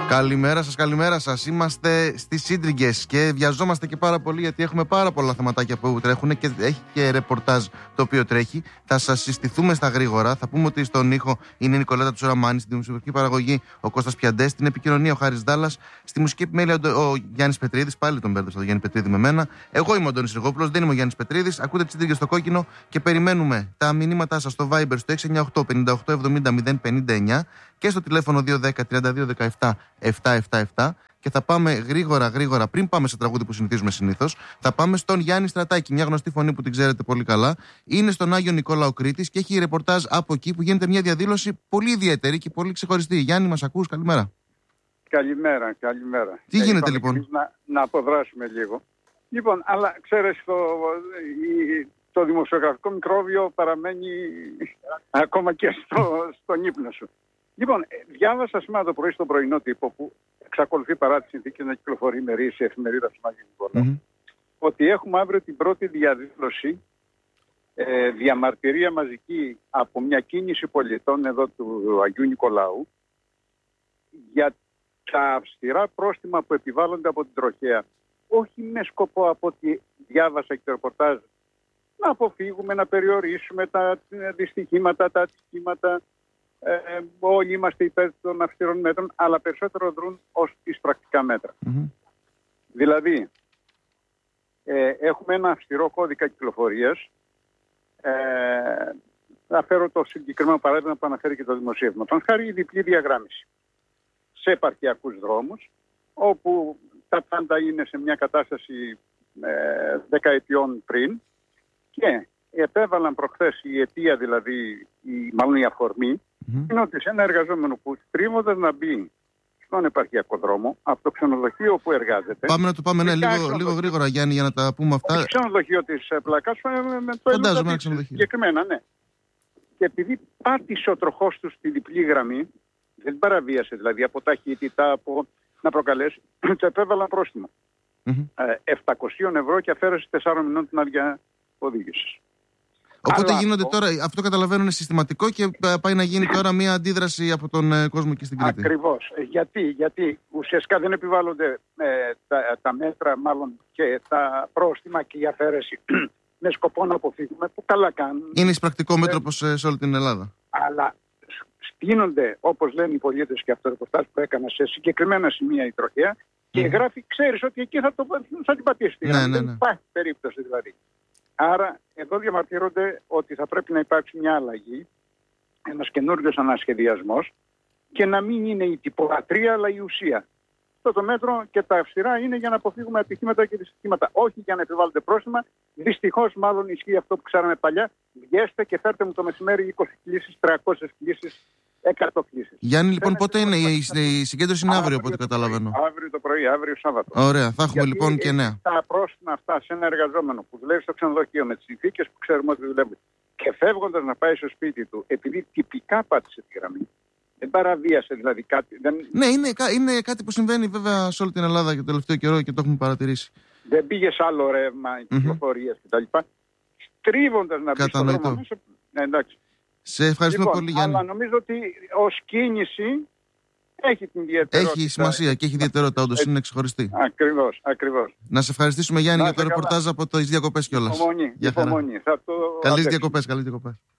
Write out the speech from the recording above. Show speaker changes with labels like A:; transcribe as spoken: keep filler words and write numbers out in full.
A: Καλημέρα σας, καλημέρα σας. Είμαστε στις Σύντριγγες και βιαζόμαστε και πάρα πολύ γιατί έχουμε πάρα πολλά θεματάκια που τρέχουν και έχει και ρεπορτάζ το οποίο τρέχει. Θα σας συστηθούμε στα γρήγορα. Θα πούμε ότι στον ήχο είναι η Νικολέτα Τσουραμάνη, στην δημοσιογραφική παραγωγή ο Κώστας Πιαντές, στην επικοινωνία ο Χάρης Δάλλας, στη μουσική επιμέλεια ο Γιάννης Πετρίδης. Πάλι τον μπέρδεψα τον Γιάννη Πετρίδη με μένα. Εγώ είμαι ο Αντώνης Ριγόπουλος, δεν είμαι ο Γιάννης Πετρίδης. Ακούτε τις Σύντριγγες στο κόκκινο και περιμένουμε τα μηνύματά σας στο Viber στο έξι εννιά οκτώ πενήντα οκτώ εβδομήντα μηδέν πενήντα εννιά και στο τηλέφωνο δύο ένα μηδέν τριάντα δύο δεκαεπτά επτακόσια εβδομήντα επτά. Και θα πάμε γρήγορα, γρήγορα, πριν πάμε σε τραγούδι που συνηθίζουμε συνήθως, θα πάμε στον Γιάννη Στρατάκη, μια γνωστή φωνή που την ξέρετε πολύ καλά. Είναι στον Άγιο Νικόλαο Κρήτης και έχει ρεπορτάζ από εκεί που γίνεται μια διαδήλωση πολύ ιδιαίτερη και πολύ ξεχωριστή. Γιάννη, μας ακούς, καλημέρα.
B: Καλημέρα, καλημέρα.
A: Τι ε, γίνεται λοιπόν?
B: Να, να αποδράσουμε λίγο. Λοιπόν, αλλά ξέρεις, το, το δημοσιογραφικό μικρόβιο παραμένει ακόμα και στο, στον ύπνο σου. Λοιπόν, διάβασα σήμερα το πρωί στον πρωινό τύπο που εξακολουθεί παρά τις συνθήκες να κυκλοφορεί η ημερήσια εφημερίδα του Αγίου Νικόλαου, mm-hmm. ότι έχουμε αύριο την πρώτη διαδήλωση, ε, διαμαρτυρία μαζική από μια κίνηση πολιτών εδώ του Αγίου Νικολάου για τα αυστηρά πρόστιμα που επιβάλλονται από την τροχέα. Όχι με σκοπό, από ό,τι διάβασα και το ρεπορτάζ, να αποφύγουμε, να περιορίσουμε τα δυστυχήματα, τα ατυχήματα. Ε, όλοι είμαστε υπέρ των αυστηρών μέτρων, αλλά περισσότερο δρούν ως εισπρακτικά μέτρα. Mm-hmm. Δηλαδή, ε, έχουμε ένα αυστηρό κώδικα κυκλοφορίας. Ε, θα φέρω το συγκεκριμένο παράδειγμα που αναφέρει και το δημοσίευμα. Τον χάρη η διπλή διαγράμμιση σε επαρχιακούς δρόμους, όπου τα πάντα είναι σε μια κατάσταση ε, δεκαετιών πριν, και επέβαλαν προχθές η αιτία, δηλαδή, η, μάλλον η αφορμή, mm-hmm. είναι ότι σε ένα εργαζόμενο που στρίβοντας να μπει στον επαρχιακό δρόμο, από το ξενοδοχείο που εργάζεται. Πάμε να το πάμε, ναι, λίγο, λίγο γρήγορα, Γιάννη, για να τα πούμε αυτά. Το ξενοδοχείο της Πλακάς, με το
A: φαντάζομαι ένα ξενοδοχείο.
B: Συγκεκριμένα, ναι. Και επειδή πάτησε ο τροχός του στη διπλή γραμμή, δεν παραβίασε δηλαδή από ταχύτητα, από να προκαλέσει, του επέβαλαν πρόστιμο. Mm-hmm. Ε, επτακόσια ευρώ και αφαίρεση τεσσάρων μηνών την άδεια οδήγησης.
A: Οπότε αλλά γίνονται αυτό... τώρα, αυτό καταλαβαίνω είναι συστηματικό και πάει να γίνει τώρα μια αντίδραση από τον ε, κόσμο εκεί στην Κρήτη.
B: Ακριβώς. Γιατί, γιατί ουσιαστικά δεν επιβάλλονται ε, τα, τα μέτρα, μάλλον και τα πρόστιμα και η αφαίρεση με σκοπό να αποφύγουμε, που καλά κάνουν.
A: Είναι εισπρακτικό μέτρο όπως ε, σε όλη την Ελλάδα.
B: Αλλά στείνονται, όπως λένε οι πολίτες και αυτό το ρεπορτάζ που έκανα, σε συγκεκριμένα σημεία η τροχέα και mm. γράφει, ξέρεις ότι εκεί θα, το, θα την πατήσει.
A: Ναι, ναι, ναι.
B: Δεν υπάρχει περίπτωση δηλαδή. Άρα, εδώ διαμαρτύρονται ότι θα πρέπει να υπάρξει μια αλλαγή, ένας καινούριος ανασχεδιασμός και να μην είναι η τυπολατρεία, αλλά η ουσία. Αυτό το μέτρο και τα αυστηρά είναι για να αποφύγουμε ατυχήματα και δυστυχήματα, όχι για να επιβάλλονται πρόστιμα. Δυστυχώς, μάλλον ισχύει αυτό που ξέραμε παλιά. Βγέστε και φέρτε μου το μεσημέρι είκοσι κλήσεις, τριακόσιες κλήσεις, εκατό κλήσεις.
A: Γιάννη, λοιπόν, πότε είναι η, η συγκέντρωση? Είναι αύριο, από ό,τι καταλαβαίνω.
B: Αύριο το πρωί, αύριο Σάββατο.
A: Ωραία, θα έχουμε. Γιατί λοιπόν και νέα.
B: Τα πρόστιμα αυτά σε ένα εργαζόμενο που δουλεύει στο ξενοδοχείο με τις συνθήκες που ξέρουμε ότι δουλεύει και φεύγοντας να πάει στο σπίτι του, επειδή τυπικά πάτησε τη γραμμή, δεν παραβίασε δηλαδή κάτι. Δεν...
A: Ναι, είναι, είναι κάτι που συμβαίνει βέβαια σε όλη την Ελλάδα και το τελευταίο καιρό και το έχουμε παρατηρήσει.
B: Δεν πήγε σε άλλο ρεύμα, κυκλοφορίες mm-hmm. κτλ. Στρίβοντας να μπει στον δρόμο μέσα. Ναι, εντάξει.
A: Σε ευχαριστούμε λοιπόν, πολύ, Γιάννη.
B: Αλλά νομίζω ότι ως κίνηση έχει την ιδιαιτερότητα.
A: Έχει σημασία και έχει ιδιαιτερότητα, όντως είναι ξεχωριστή.
B: Ακριβώς, ακριβώς.
A: Να σε ευχαριστήσουμε, Γιάννη, για το ρεπορτάζ από τις διακοπές κιόλας.
B: Υπομονή, υπομονή. Θα το...
A: Καλές διακοπές, καλές διακοπές.